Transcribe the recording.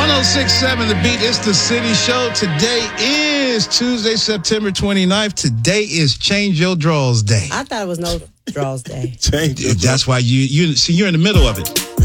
106.7 The Beat. It's the City Show. Today is Tuesday, September 29th. Today is Change Your Draws Day. I thought it was no draws day. That's why you see, you're in the middle of it.